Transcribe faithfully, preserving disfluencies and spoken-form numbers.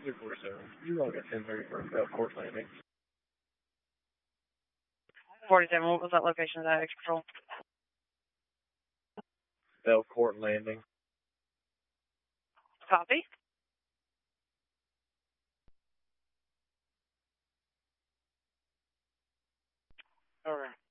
zero four seven. You're going to get ten thirty for Belcourt Landing. forty-seven, what was that location of that extra patrol? Belcourt Landing. Copy. Over.